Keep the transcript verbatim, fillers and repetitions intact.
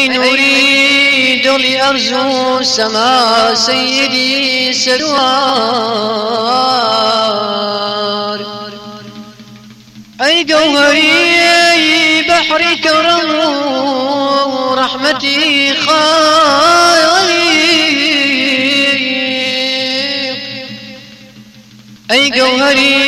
أين أريد لأرجو سما سيدي سروار أي جوهري أي بحر كرم رحمتي خالق أي جوهري